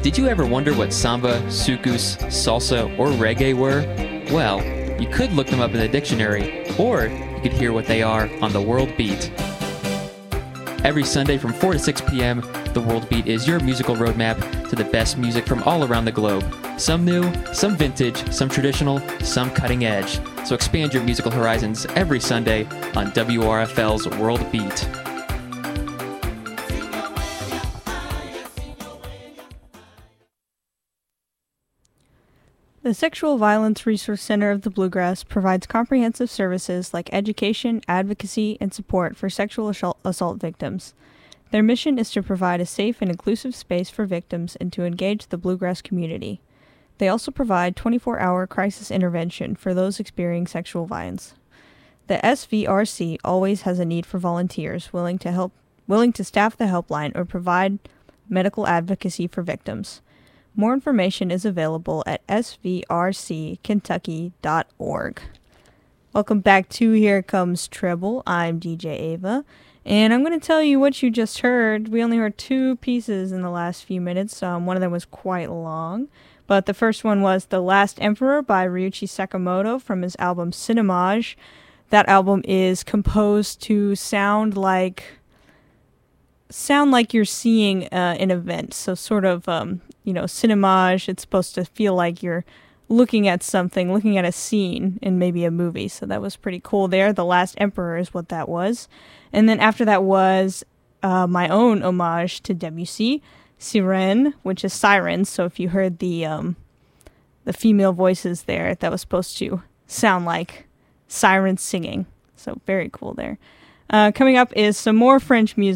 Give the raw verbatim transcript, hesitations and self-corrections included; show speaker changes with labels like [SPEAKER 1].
[SPEAKER 1] Did you ever wonder what samba, soukous, salsa, or reggae were? Well, you could look them up in the dictionary, or you could hear what they are on The World Beat. Every Sunday from four to six p.m., The World Beat is your musical roadmap to the best music from all around the globe. Some new, some vintage, some traditional, some cutting edge. So expand your musical horizons every Sunday on W R F L's World Beat.
[SPEAKER 2] The Sexual Violence Resource Center of the Bluegrass provides comprehensive services like education, advocacy, and support for sexual assault, assault victims. Their mission is to provide a safe and inclusive space for victims and to engage the Bluegrass community. They also provide twenty-four hour crisis intervention for those experiencing sexual violence. The S V R C always has a need for volunteers willing to help, willing to staff the helpline or provide medical advocacy for victims. More information is available at s v r c kentucky dot org. Welcome back to Here Comes Treble. I'm D J Ava, and I'm going to tell you what you just heard. We only heard two pieces in the last few minutes. Um, one of them was quite long, but the first one was The Last Emperor by Ryuichi Sakamoto from his album Cinemage. That album is composed to sound like sound like you're seeing uh, an event. So sort of, um, you know, cinemage, it's supposed to feel like you're looking at something, looking at a scene in maybe a movie. So that was pretty cool there. The Last Emperor is what that was. And then after that was uh, my own homage to Debussy, Sirène, which is sirens. So if you heard the um, the female voices there, that was supposed to sound like sirens singing. So very cool there. Uh, coming up is some more French music.